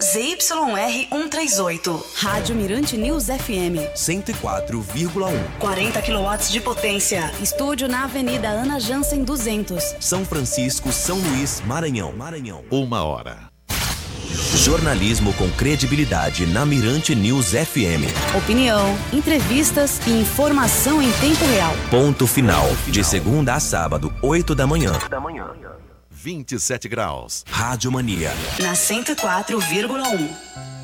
ZYR 138. Rádio Mirante News FM 104,1. 40 kW de potência. Estúdio na Avenida Ana Jansen 200. São Francisco, São Luís, Maranhão. 1h. Jornalismo com credibilidade na Mirante News FM. Opinião, entrevistas e informação em tempo real. Ponto final. De segunda a sábado, 8 da manhã. 27 graus. Rádio Mania. Na 104,1.